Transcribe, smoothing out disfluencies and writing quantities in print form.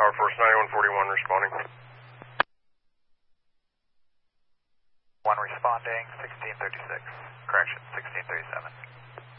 Power Force 9141 responding. 1 responding, 1636. Correction, 1637.